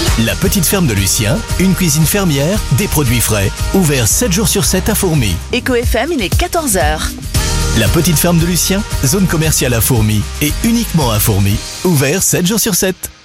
La petite ferme de Lucien, une cuisine fermière, des produits frais. Ouvert 7 jours sur 7 à Fourmi. Eco FM, il est 14h. La petite ferme de Lucien, zone commerciale à Fourmi et uniquement à Fourmi. Ouvert 7 jours sur 7.